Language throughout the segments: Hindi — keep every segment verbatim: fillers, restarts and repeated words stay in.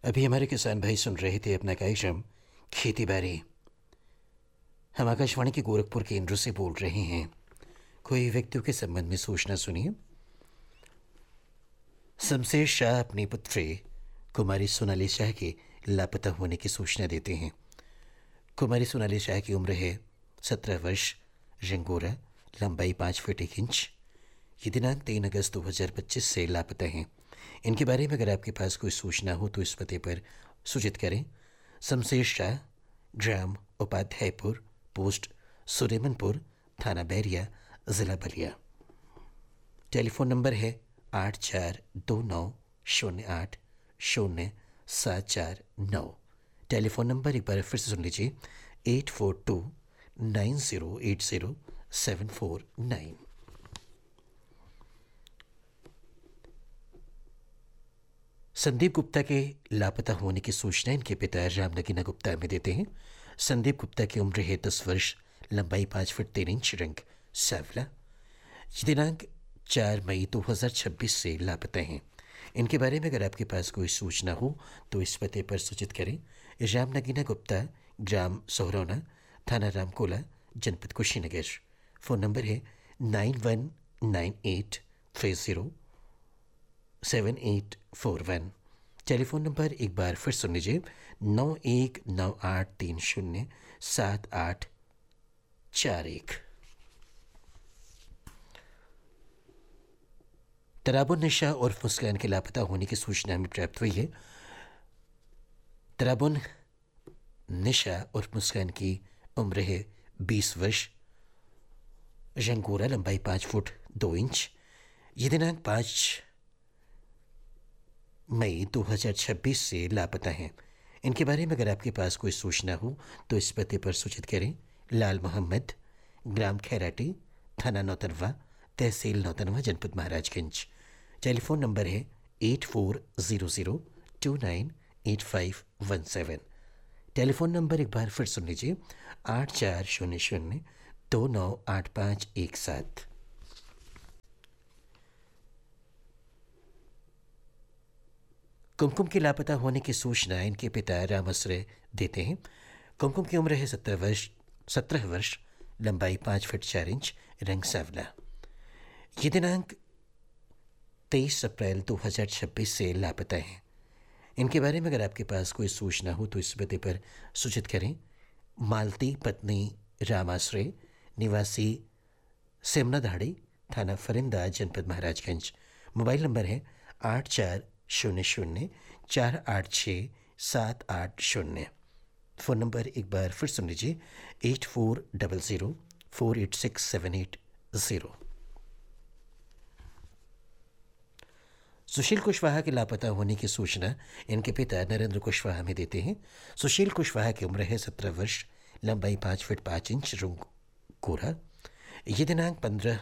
अभी हमारे किसान भाई सुन रहे थे अपना कार्यक्रम खेती बाड़ी। हम आकाशवाणी के गोरखपुर केंद्र से बोल रहे हैं। कोई व्यक्तियों के संबंध में सूचना सुनिए। शमशेर शाह अपनी पुत्री कुमारी सोनाली शाह के लापता होने की सूचना देते हैं। कुमारी सोनाली शाह की उम्र है सत्रह वर्ष, रंगोरा, लंबाई पाँच फीट एक इंच। ये दिनांक तीन अगस्त दो हज़ार पच्चीस से लापता हैं। इनके बारे में अगर आपके पास कोई सूचना हो तो इस पते पर सूचित करें। शमशेर शाह, ग्राम उपाध्यायपुर, पोस्ट सुरेमनपुर, थाना बैरिया, ज़िला बलिया। टेलीफोन नंबर है आठ चार दो नौ शून्य आठ शून्य सात चार नौ। टेलीफोन नंबर एक बार फिर से सुन लीजिए, eight four to nine zero eight zero seven four nine. Sandeep Gupta के लापता होने की सूचना इनके पिता रामनगीना गुप्ता में देते हैं। संदीप गुप्ता की उम्र है दस वर्ष, लंबाई पाँच फुट तीन इंच, रंग सांवला। दिनांक चार मई दो हज़ार छब्बीस से लापता हैं। इनके बारे में अगर आपके पास कोई सूचना हो तो इस पते पर सूचित करें। रामनगीना गुप्ता, ग्राम सोहरौना, थाना रामकोला, जनपद कुशीनगर। फ़ोन नंबर है nine one nine eight three zero seven eight four one. Telephone number एक बार फिर सुन लीजिए, नौ एक नौ आठ तीन शून्य सात आठ चार एक। तराबुन निशा और मुस्कान के लापता होने की सूचना हमें प्राप्त हुई है। तराबुन निशा और मुस्कान की उम्र है बीस वर्ष, रंगोरा, लंबाई पाँच फुट दो इंच। ये दिनांक पाँच मई दो हज़ार छब्बीस से लापता हैं। इनके बारे में अगर आपके पास कोई सूचना हो तो इस पते पर सूचित करें। लाल मोहम्मद, ग्राम खैराटी, थाना नौतनवा, तहसील नौतनवा, जनपद महाराजगंज। टेलीफोन नंबर है eight four zero zero two nine eight five one seven. Telephone number एक बार फिर सुन लीजिए, आठ चार शून्य शून्य दो नौ आठ पाँच एक सात। कुमकुम के लापता होने की सूचना इनके पिता रामाश्रय देते हैं। कुमकुम की उम्र है सत्रह वर्ष सत्रह वर्ष, लंबाई पाँच फीट चार इंच, रंग सांवला। ये दिनांक तेईस अप्रैल दो हज़ार छब्बीस से लापता हैं। इनके बारे में अगर आपके पास कोई सूचना हो तो इस पते पर सूचित करें। मालती पत्नी रामाश्रय, निवासी सिमनाधाड़ी, थाना फरिंदा, जनपद महाराजगंज। मोबाइल नंबर है आठ चार शून्य शून्य चार आठ छः सात आठ शून्य। फ़ोन नंबर एक बार फिर सुन लीजिए, eight four double zero four eight six seven eight zero. सुशील कुशवाहा के लापता होने की सूचना इनके पिता नरेंद्र कुशवाहा में देते हैं। सुशील कुशवाहा की उम्र है सत्रह वर्ष, लंबाई पाँच फीट पाँच इंच, रंग गोरा। ये दिनांक पंद्रह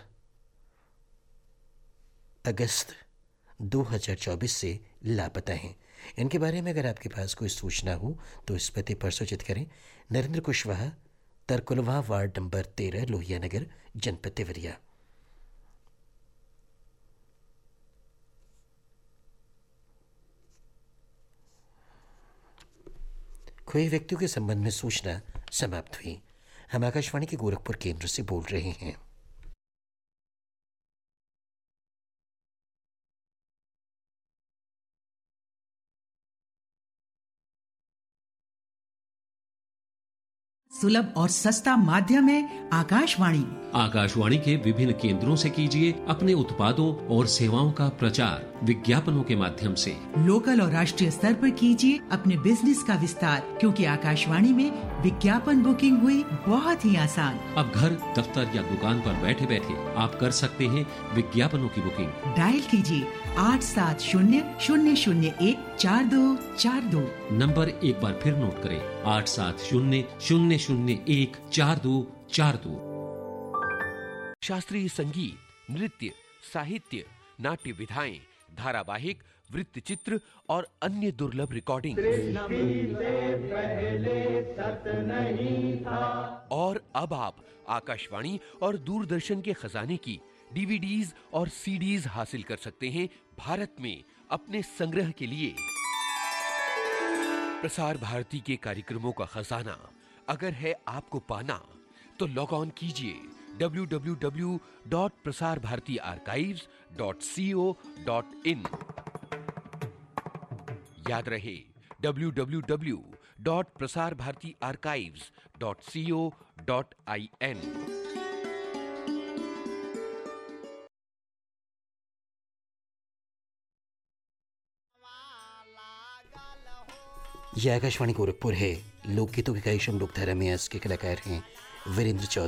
अगस्त दो हज़ार चौबीस से लापता हैं। इनके बारे में अगर आपके पास कोई सूचना हो तो इस पते पर सूचित करें। नरेंद्र कुशवाहा, तरकुलवा, वार्ड नंबर तेरह, लोहिया नगर, जनपद देवरिया। कोई व्यक्तियों के संबंध में सूचना समाप्त हुई। हम आकाशवाणी के गोरखपुर केंद्र से बोल रहे हैं। सुलभ और सस्ता माध्यम है आकाशवाणी। आकाशवाणी के विभिन्न केंद्रों से कीजिए अपने उत्पादों और सेवाओं का प्रचार विज्ञापनों के माध्यम से। लोकल और राष्ट्रीय स्तर पर कीजिए अपने बिजनेस का विस्तार, क्योंकि आकाशवाणी में विज्ञापन बुकिंग हुई बहुत ही आसान। अब घर, दफ्तर या दुकान पर बैठे बैठे आप कर सकते हैं विज्ञापनों की बुकिंग। डायल कीजिए आठ सात शून्य शून्य शून्य एक चार दो चार दो। नंबर एक बार फिर नोट करें, आठ सात शून्य शून्य शून्य एक चार दो चार दो। शास्त्रीय संगीत, नृत्य, साहित्य, नाट्य विधाएं, धारावाहिक, वृत्त चित्र और अन्य दुर्लभ रिकॉर्डिंग। और अब आप आकाशवाणी और दूरदर्शन के खजाने की डीवीडीज और सीडीज हासिल कर सकते हैं भारत में अपने संग्रह के लिए। प्रसार भारती के कार्यक्रमों का खजाना अगर है आपको पाना, तो लॉग ऑन कीजिए W W W dot Prasar Bharati archives dot C O dot in. याद रहे W W W dot Prasar Bharati archives dot C O dot I N. यह आकाशवाणी गोरखपुर है। लोकगीतों की कई लोकधारा में आज के कलाकार हैं वीरेंद्र चौधरी।